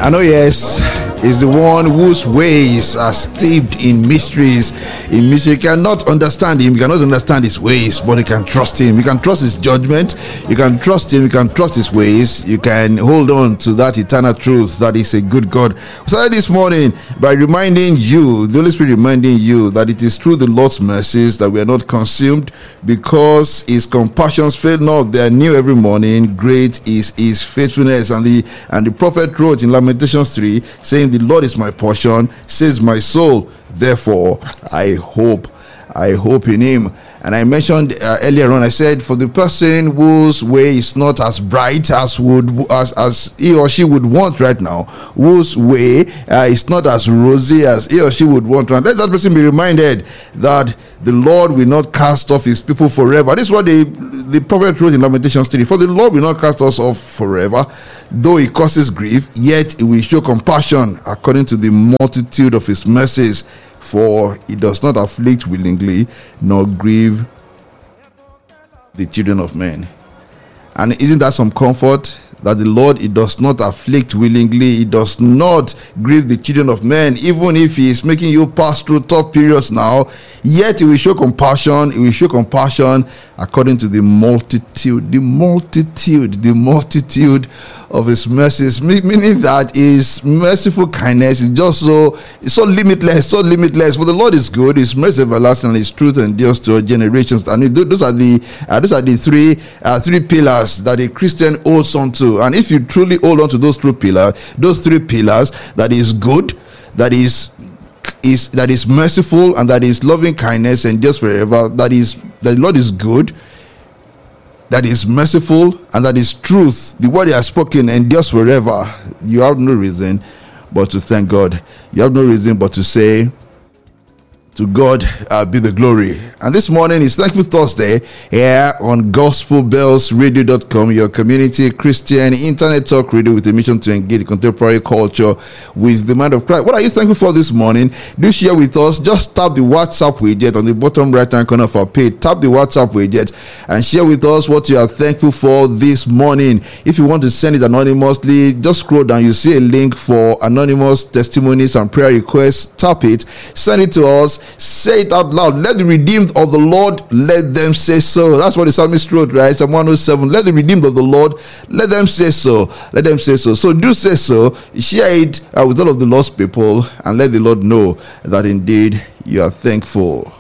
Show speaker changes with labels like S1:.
S1: I know, yes, is the one whose ways are steeped in mysteries. In mystery, you cannot understand him, you cannot understand his ways, but you can trust him. You can trust his judgment, you can trust him, you can trust his ways, you can hold on to that eternal truth that is a good God. We started this morning by reminding you, the Holy Spirit reminding you that it is through the Lord's mercies that we are not consumed, because his compassions fail not, they are new every morning. Great is his faithfulness. And the prophet wrote in Lamentations 3, saying, the Lord is my portion, says my soul, therefore I hope in him. And I mentioned earlier on, I said, for the person whose way is not as bright as he or she would want right now, whose way is not as rosy as he or she would want, let that person be reminded that the Lord will not cast off his people forever. This is what the prophet wrote in Lamentations 3. For the Lord will not cast us off forever, though he causes grief, yet he will show compassion according to the multitude of his mercies. For he does not afflict willingly, nor grieve the children of men. And isn't that some comfort? That the Lord, he does not afflict willingly, he does not grieve the children of men. Even if he is making you pass through tough periods now, yet he will show compassion. He will show compassion according to the multitude of his mercies. Meaning that his merciful kindness is just so limitless. For the Lord is good, his mercy everlasting, and his truth endures to generations. And those are the three pillars that a Christian holds on to. And if you truly hold on to those three pillars, that is good, that is merciful, and that is loving kindness and just forever, that the Lord is good, that is merciful, and that is truth, the word he has spoken endures forever, you have no reason but to thank God. You have no reason but to say, to God be the glory. And this morning is Thankful Thursday here on GospelBellsRadio.com, your community Christian internet talk radio with a mission to engage contemporary culture with the mind of Christ. What are you thankful for this morning? Do share with us. Just tap the WhatsApp widget on the bottom right hand corner of our page. Tap the WhatsApp widget and share with us what you are thankful for this morning. If you want to send it anonymously, just scroll down. You see a link for anonymous testimonies and prayer requests. Tap it. Send it to us. Say it out loud. Let the redeemed of the Lord, let them say so. That's what the psalmist wrote, right? Psalm 107. Let the redeemed of the Lord, let them say so. Let them say so. So do say so. Share it with all of the lost people, and let the Lord know that indeed you are thankful.